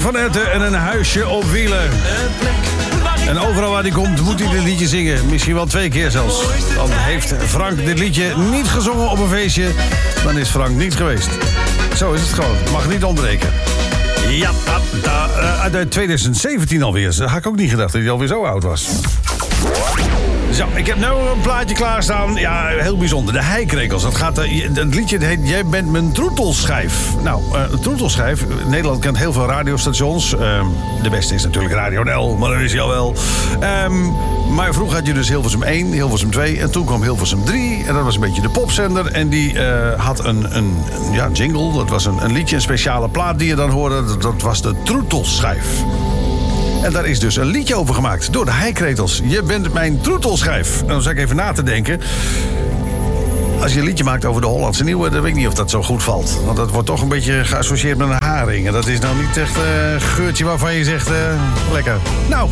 van Etten en een huisje op wielen. En overal waar hij komt moet hij dit liedje zingen. Misschien wel 2 keer zelfs. Dan heeft Frank dit liedje niet gezongen op een feestje. Dan is Frank niet geweest. Zo is het gewoon. Mag niet ontbreken. Ja, uit 2017 alweer. Dat had ik ook niet gedacht dat hij alweer zo oud was. Zo, ik heb nu een plaatje klaarstaan. Ja, heel bijzonder. De Heikrekels. Het liedje heet Jij bent mijn troetelschijf. Nou, troetelschijf. Nederland kent heel veel radiostations. De beste is natuurlijk Radio NL, maar dat is hij al wel. Maar vroeger had je dus Hilversum 1, Hilversum 2... en toen kwam Hilversum 3. En dat was een beetje de popzender. En die had een jingle. Dat was een liedje, een speciale plaat die je dan hoorde. Dat was de troetelschijf. En daar is dus een liedje over gemaakt door de Heikrekels. Je bent mijn troetelschijf. En dan zat ik even na te denken. Als je een liedje maakt over de Hollandse Nieuwe, dan weet ik niet of dat zo goed valt. Want dat wordt toch een beetje geassocieerd met een haring. En dat is nou niet echt een geurtje waarvan je zegt, lekker. Nou,